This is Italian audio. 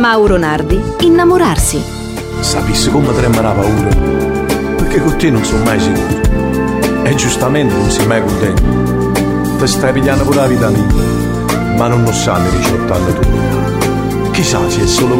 Mauro Nardi, innamorarsi. Sapessi come trema la paura, perché con te non sono mai sicuro. E giustamente non sei mai contento. Ti stai pigliando pure la vita mia, ma non lo sanno i 18 anni tu. Chissà se è solo